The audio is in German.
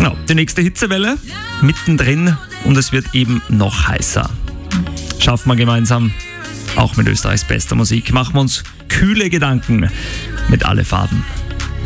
Genau, die nächste Hitzewelle mittendrin und es wird eben noch heißer. Schaffen wir gemeinsam, auch mit Österreichs bester Musik. Machen wir uns kühle Gedanken mit Alle Farben.